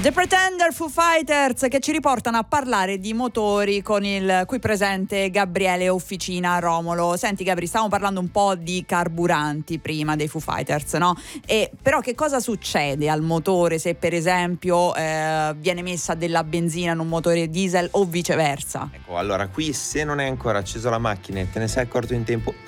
The Pretender, Foo Fighters, che ci riportano a parlare di motori con il qui presente Gabriele Officina Romolo. Senti Gabri, stavamo parlando un po' di carburanti prima dei Foo Fighters, no? Però che cosa succede al motore se per esempio viene messa della benzina in un motore diesel o viceversa? Ecco, allora qui se non hai ancora acceso la macchina e te ne sei accorto in tempo,